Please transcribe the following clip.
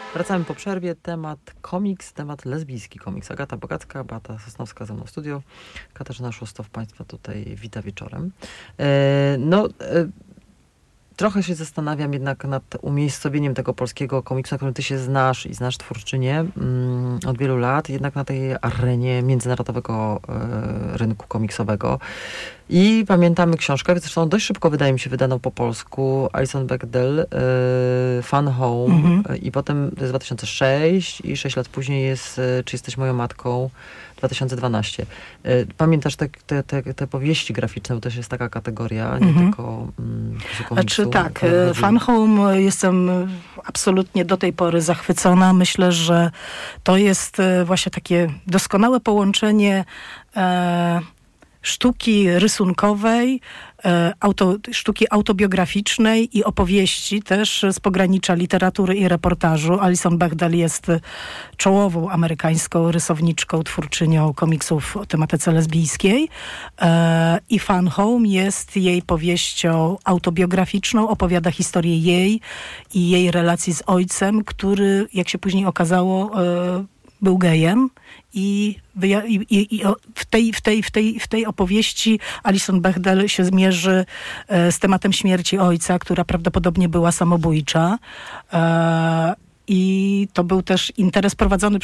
Wracamy po przerwie. Temat komiks, temat lesbijski komiks. Agata Bogacka, Beata Sosnowska ze mną w studio. Katarzyna Szóstow Państwa tutaj wita wieczorem. Trochę się zastanawiam jednak nad umiejscowieniem tego polskiego komiksu, na którym ty się znasz i znasz twórczynię od wielu lat, jednak na tej arenie międzynarodowego rynku komiksowego. I pamiętamy książkę, zresztą dość szybko, wydaje mi się, wydaną po polsku, Alison Bechdel, Fun Home, i potem to jest 2006 i 6 lat później jest Czy jesteś moją matką, 2012. Pamiętasz te powieści graficzne, bo też jest taka kategoria, nie tylko komiksu. Znaczy tak, Fun Home jestem absolutnie do tej pory zachwycona. Myślę, że to jest właśnie takie doskonałe połączenie sztuki rysunkowej, sztuki autobiograficznej i opowieści też z pogranicza literatury i reportażu. Alison Bechdel jest czołową amerykańską rysowniczką, twórczynią komiksów o tematyce lesbijskiej i Fun Home jest jej powieścią autobiograficzną, opowiada historię jej i jej relacji z ojcem, który, jak się później okazało, był gejem i w tej opowieści Alison Bechdel się zmierzy z tematem śmierci ojca, która prawdopodobnie była samobójcza. I to był też interes prowadzony